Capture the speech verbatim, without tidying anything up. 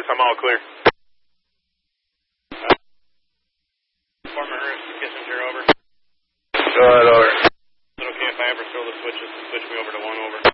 Curtis, I'm all clear. Former Ernest Kissinger, over. Go ahead, over. Is it okay if I ever throw the switches to switch me over to one, over?